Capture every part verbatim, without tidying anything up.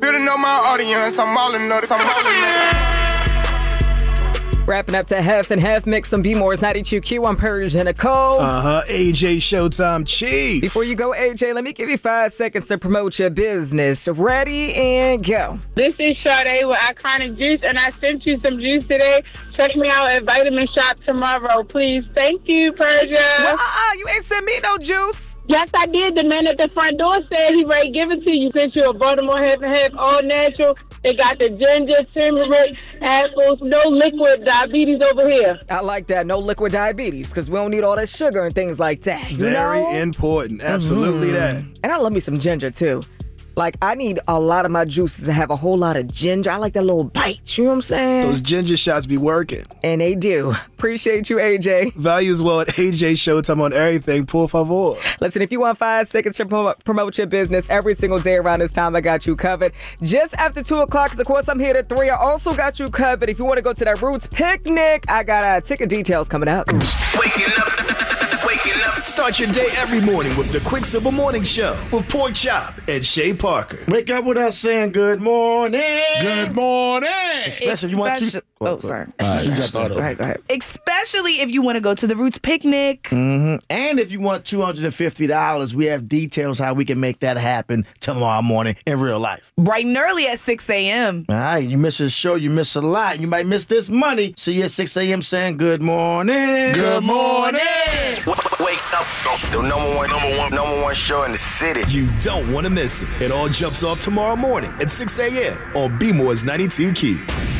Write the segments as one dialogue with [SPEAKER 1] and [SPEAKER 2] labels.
[SPEAKER 1] Good to know my audience. I'm all in notice. I'm all in notice.
[SPEAKER 2] Wrapping up to Half and Half Mix on B-More's ninety-two Q on Persian Nicole.
[SPEAKER 3] Uh-huh. A J Showtime Chief.
[SPEAKER 2] Before you go, A J, let me give you five seconds to promote your business. Ready and go.
[SPEAKER 4] This is Sade with Iconic Juice, and I sent you some juice today. Check me out at Vitamin Shop tomorrow, please. Thank you, Persia.
[SPEAKER 2] Well, uh-uh, you ain't sent me no juice.
[SPEAKER 4] Yes, I did. The man at the front door said he ready to give it to you. Sent you a Baltimore Half and Half, all natural. It got the ginger, turmeric, apples, no liquid diabetes over here.
[SPEAKER 2] I like that. No liquid diabetes, because we don't need all that sugar and things like that. You
[SPEAKER 3] Very
[SPEAKER 2] know?
[SPEAKER 3] important. Absolutely
[SPEAKER 2] mm-hmm.
[SPEAKER 3] that.
[SPEAKER 2] And I love me some ginger, too. Like, I need a lot of my juices to have a whole lot of ginger. I like that little bite, you know what I'm saying?
[SPEAKER 3] Those ginger shots be working.
[SPEAKER 2] And they do. Appreciate you, A J.
[SPEAKER 3] Value as well at A J Showtime on everything. Por favor.
[SPEAKER 2] Listen, if you want five seconds to promote, promote your business every single day around this time, I got you covered. Just after two o'clock, because of course I'm here at three, I also got you covered. If you want to go to that Roots picnic, I got uh, ticket details coming up.
[SPEAKER 5] Waking up, waking up.
[SPEAKER 3] Start your day every morning with the Quicksilver Morning Show with Pork Chop and Shay Parker.
[SPEAKER 6] Wake up with us saying good morning.
[SPEAKER 7] Good morning.
[SPEAKER 6] Especially if you want to.
[SPEAKER 8] Oh, sorry.
[SPEAKER 6] All right, you got
[SPEAKER 8] Go ahead, go ahead. Especially if you want to go to the Roots picnic.
[SPEAKER 6] Mm-hmm. And if you want two hundred fifty dollars, we have details how we can make that happen tomorrow morning in real life.
[SPEAKER 8] Bright and early at six a.m.
[SPEAKER 6] All right, you miss a show, you miss a lot. You might miss this money. See you at six a.m. saying good morning.
[SPEAKER 7] Good morning.
[SPEAKER 5] Wake up. The number one, number one, number one show in the city.
[SPEAKER 3] You don't want to miss it. It all jumps off tomorrow morning at six a.m. on B-More's ninety-two Q.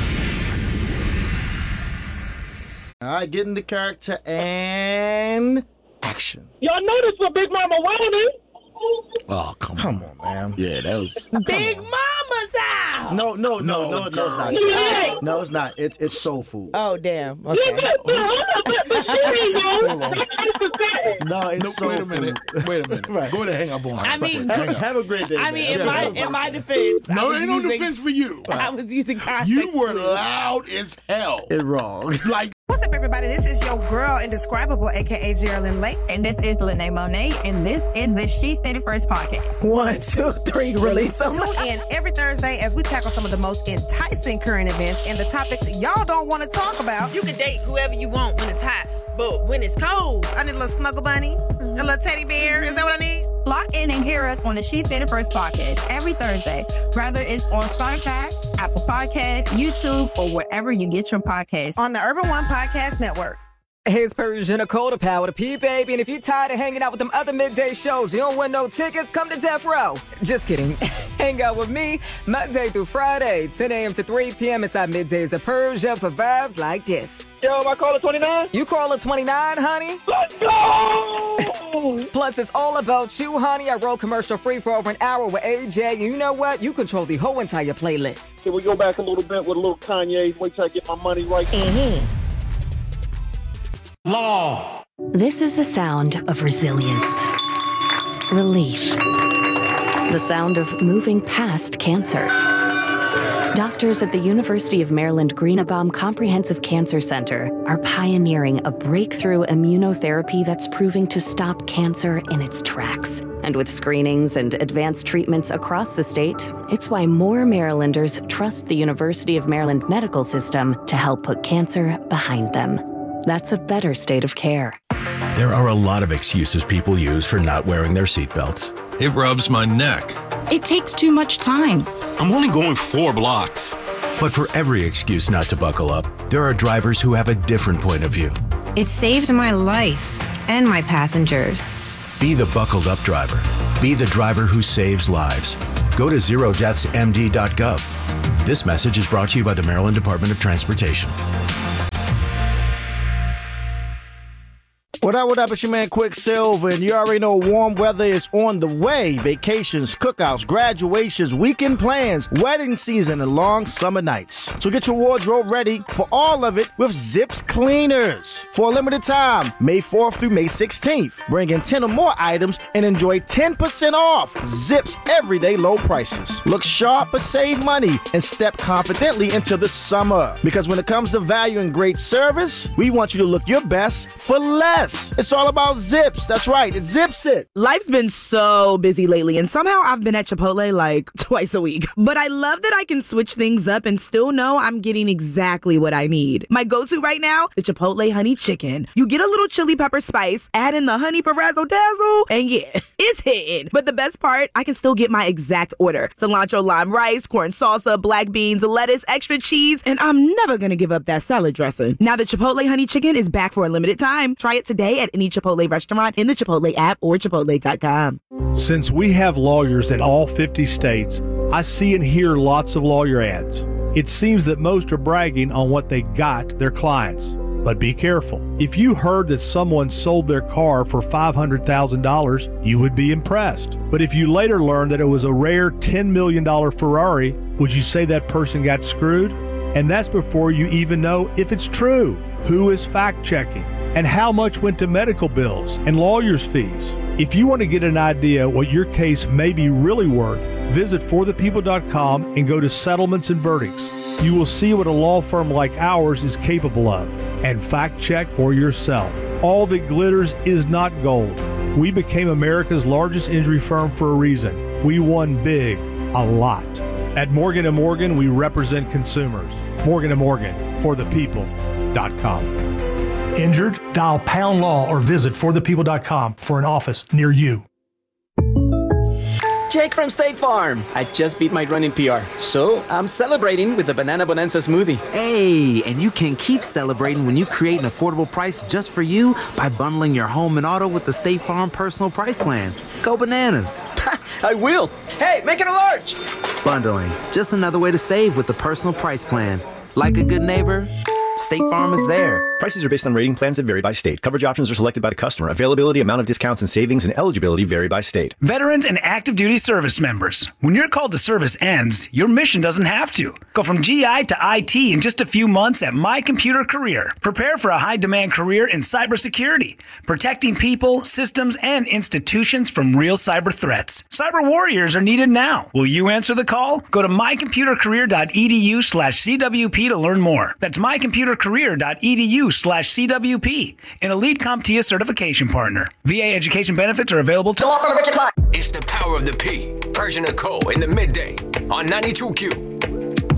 [SPEAKER 6] All right, get into character and action.
[SPEAKER 4] Y'all know this for Big Mama Wilding.
[SPEAKER 7] Oh, come,
[SPEAKER 6] Come on, man.
[SPEAKER 7] Yeah, that was.
[SPEAKER 8] Big Mama's house.
[SPEAKER 6] No, no, no, no, no, it's not.
[SPEAKER 4] Yeah.
[SPEAKER 6] No, it's not. It's it's soul food.
[SPEAKER 8] Oh, damn. Okay.
[SPEAKER 6] Hold on. No, it's
[SPEAKER 7] No,
[SPEAKER 6] soul
[SPEAKER 7] wait a minute.
[SPEAKER 6] food.
[SPEAKER 7] Wait a minute.
[SPEAKER 6] Right.
[SPEAKER 7] Go ahead, hang up on her.
[SPEAKER 8] I mean,
[SPEAKER 7] Hang up.
[SPEAKER 6] Have a great day.
[SPEAKER 8] I mean,
[SPEAKER 6] man.
[SPEAKER 8] in my in my defense, I
[SPEAKER 7] No,
[SPEAKER 8] was
[SPEAKER 7] ain't no
[SPEAKER 8] using-
[SPEAKER 7] defense for you.
[SPEAKER 8] I was using context.
[SPEAKER 7] You were
[SPEAKER 8] clues.
[SPEAKER 7] loud as hell.
[SPEAKER 6] It's wrong.
[SPEAKER 7] Like,
[SPEAKER 9] What's up, everybody? This is your girl, Indescribable, a k a. Geraldine Lake.
[SPEAKER 10] And this is Lene Monet, and this is the She Said It First podcast.
[SPEAKER 2] One, two, three, release them.
[SPEAKER 9] Tune in every Thursday as we tackle some of the most enticing current events and the topics y'all don't want to talk about.
[SPEAKER 11] You can date whoever you want when it's hot, but when it's cold,
[SPEAKER 9] I need a little snuggle bunny, mm-hmm. a little teddy bear. Is that what I need?
[SPEAKER 10] Lock in and hear us on the She Said It First podcast every Thursday, whether it's on Spotify, Apple Podcasts, YouTube, or wherever you get your podcasts.
[SPEAKER 9] On the Urban One Podcast Network.
[SPEAKER 2] Hey, it's Persian Nicole, the power to P, baby. And if you're tired of hanging out with them other midday shows, you don't win no tickets, come to Death Row. Just kidding. Hang out with me Monday through Friday, ten a.m. to three p.m. inside Middays of Persia for vibes like this.
[SPEAKER 4] Yo, am I calling twenty-nine?
[SPEAKER 2] You call it twenty-nine, honey?
[SPEAKER 4] Let's go!
[SPEAKER 2] Plus, it's all about you, honey. I roll commercial free for over an hour with A J. And you know what? You control the whole entire playlist.
[SPEAKER 4] Can we go back a little bit with a little Kanye? Wait till I get my money right.
[SPEAKER 2] Mm-hmm.
[SPEAKER 7] law.
[SPEAKER 12] This is the sound of resilience, relief, the sound of moving past cancer. Doctors at the University of Maryland Greenebaum Comprehensive Cancer Center are pioneering a breakthrough immunotherapy that's proving to stop cancer in its tracks. And with screenings and advanced treatments across the state, it's why more Marylanders trust the University of Maryland medical system to help put cancer behind them. That's a better state of care.
[SPEAKER 13] There are a lot of excuses people use for not wearing their seatbelts.
[SPEAKER 14] It rubs my neck.
[SPEAKER 15] It takes too much time.
[SPEAKER 14] I'm only going four blocks.
[SPEAKER 13] But for every excuse not to buckle up, there are drivers who have a different point of view.
[SPEAKER 16] It saved my life and my passengers.
[SPEAKER 13] Be the buckled up driver. Be the driver who saves lives. Go to zero deaths m d dot gov. This message is brought to you by the Maryland Department of Transportation.
[SPEAKER 6] What up, what up, it's your man Quicksilver, and you already know warm weather is on the way. Vacations, cookouts, graduations, weekend plans, wedding season, and long summer nights. So get your wardrobe ready for all of it with Zips Cleaners. For a limited time, May fourth through May sixteenth, bring in ten or more items and enjoy ten percent off Zips everyday low prices. Look sharp but save money and step confidently into the summer. Because when it comes to value and great service, we want you to look your best for less. Zips. It's all about Zips. That's right. It zips it.
[SPEAKER 8] Life's been so busy lately, and somehow I've been at Chipotle like twice a week. But I love that I can switch things up and still know I'm getting exactly what I need. My go-to right now, the Chipotle honey chicken. You get a little chili pepper spice, add in the honey for razzle dazzle, and yeah, it's hitting. But the best part, I can still get my exact order. Cilantro lime rice, corn salsa, black beans, lettuce, extra cheese, and I'm never gonna give up that salad dressing. Now the Chipotle honey chicken is back for a limited time. Try it today at any Chipotle restaurant in the Chipotle app or chipotle dot com.
[SPEAKER 17] Since we have lawyers in all fifty states, I see and hear lots of lawyer ads. It seems that most are bragging on what they got their clients. But be careful. If you heard that someone sold their car for five hundred thousand dollars, you would be impressed. But if you later learned that it was a rare ten million dollars Ferrari, would you say that person got screwed? And that's before you even know if it's true. Who is fact-checking? And how much went to medical bills and lawyers' fees? If you want to get an idea what your case may be really worth, visit for the people dot com and go to Settlements and Verdicts. You will see what a law firm like ours is capable of. And fact-check for yourself. All that glitters is not gold. We became America's largest injury firm for a reason. We won big, a lot. At Morgan and Morgan, we represent consumers. Morgan and Morgan, for the people dot com.
[SPEAKER 18] Injured? Dial pound law or visit for the people dot com for an office near you.
[SPEAKER 19] Jake from State Farm. I just beat my running P R, so I'm celebrating with the Banana Bonanza smoothie.
[SPEAKER 20] Hey, and you can keep celebrating when you create an affordable price just for you by bundling your home and auto with the State Farm Personal Price Plan. Go bananas.
[SPEAKER 19] I will. Hey, make it a large.
[SPEAKER 20] Bundling, just another way to save with the Personal Price Plan. Like a good neighbor, State Farm is there.
[SPEAKER 21] Prices are based on rating plans that vary by state. Coverage options are selected by the customer. Availability, amount of discounts and savings, and eligibility vary by state.
[SPEAKER 22] Veterans and active duty service members. When your call to service ends, your mission doesn't have to. Go from G I to I T in just a few months at My Computer Career. Prepare for a high-demand career in cybersecurity, protecting people, systems, and institutions from real cyber threats. Cyber warriors are needed now. Will you answer the call? Go to my computer career dot e d u slash C W P to learn more. That's my computer career dot e d u slash C W P, an Elite CompTIA certification partner. V A education benefits are available to...
[SPEAKER 23] It's the power of the P, Persian and Cole in the midday on ninety-two Q.